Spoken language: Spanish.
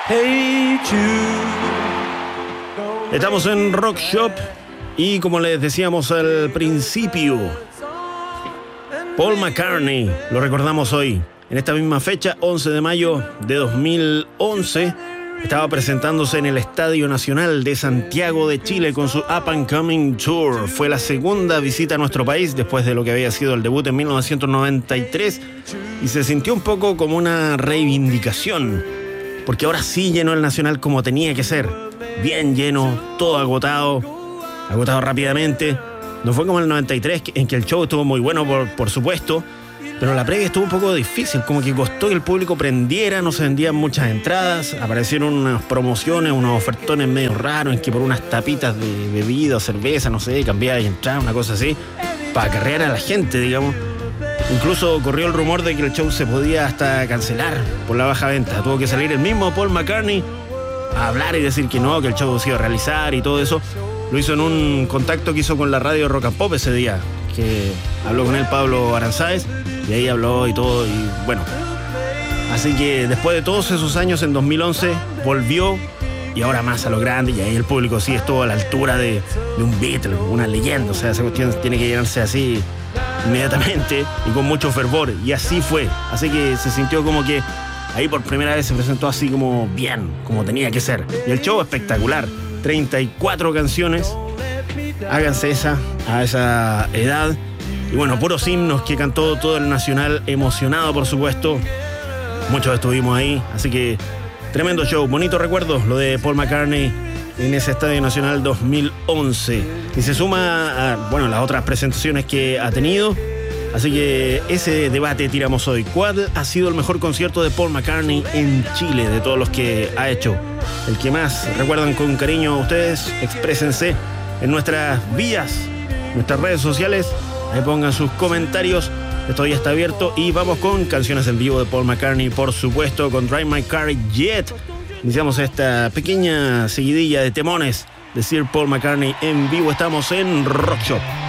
Hey Jude. Estamos en Rock Shop y como les decíamos al principio, Paul McCartney, lo recordamos hoy. En esta misma fecha, 11 de mayo de 2011, estaba presentándose en el Estadio Nacional de Santiago de Chile con su Up and Coming Tour. Fue la segunda visita a nuestro país después de lo que había sido el debut en 1993 y se sintió un poco como una reivindicación, porque ahora sí llenó el Nacional como tenía que ser. Bien lleno, todo agotado rápidamente. No fue como el 93, en que el show estuvo muy bueno, por supuesto, pero la previa estuvo un poco difícil, como que costó que el público prendiera, no se vendían muchas entradas, aparecieron unas promociones, unos ofertones medio raros, en que por unas tapitas de bebida o cerveza, no sé, cambiaba y entraba, una cosa así, para acarrear a la gente, digamos. Incluso corrió el rumor de que el show se podía hasta cancelar por la baja venta. Tuvo que salir el mismo Paul McCartney a hablar y decir que no, que el show se iba a realizar y todo eso. Lo hizo en un contacto que hizo con la radio Rock and Pop ese día, que habló con él Pablo Aranzáez, y ahí habló y todo, y bueno. Así que después de todos esos años, en 2011, volvió, y ahora más a lo grande, y ahí el público sí estuvo a la altura de un Beatle, una leyenda. O sea, esa cuestión tiene que llenarse así inmediatamente y con mucho fervor, y así fue. Así que se sintió como que ahí por primera vez se presentó así como bien, como tenía que ser. Y el show espectacular, 34 canciones, háganse a esa edad. Y bueno, puros himnos que cantó todo el Nacional, emocionado por supuesto. Muchos estuvimos ahí, así que tremendo show, bonito recuerdo lo de Paul McCartney en ese Estadio Nacional 2011. Y se suma a, bueno, las otras presentaciones que ha tenido. Así que ese debate tiramos hoy. ¿Cuál ha sido el mejor concierto de Paul McCartney en Chile de todos los que ha hecho? El que más recuerdan con cariño ustedes, exprésense en nuestras vías, nuestras redes sociales. Ahí pongan sus comentarios. Esto ya está abierto y vamos con canciones en vivo de Paul McCartney, por supuesto, con Drive My Car Jet. Iniciamos esta pequeña seguidilla de temones de Sir Paul McCartney en vivo. Estamos en Rock Shop.